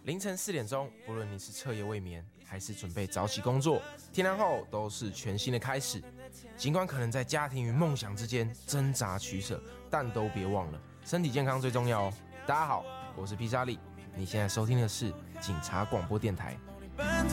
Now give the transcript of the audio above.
凌晨4点钟，不论你是彻夜未眠，还是准备早起工作，天亮后都是全新的开始。尽管可能在家庭与梦想之间挣扎取舍，但都别忘了身体健康最重要哦。大家好，我是披萨利，你现在收听的是警察广播电台。